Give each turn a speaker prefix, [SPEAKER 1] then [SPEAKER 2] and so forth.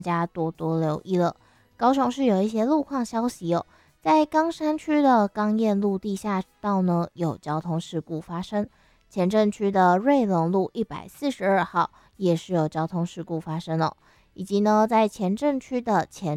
[SPEAKER 1] 家多多留意了。高雄市有一些路况消息哦，在冈山区的冈燕路地下道呢有交通事故发生，前镇区的瑞隆路142号也是有交通事故发生哦，以及呢在前镇区的前